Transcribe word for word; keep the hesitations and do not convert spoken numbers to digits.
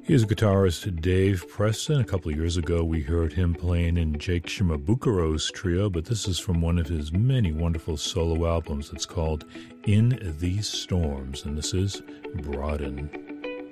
Here's guitarist Dave Preston. A couple of years ago, we heard him playing in Jake Shimabukuro's trio, but this is from one of his many wonderful solo albums. It's called In These Storms, and this is Broaden.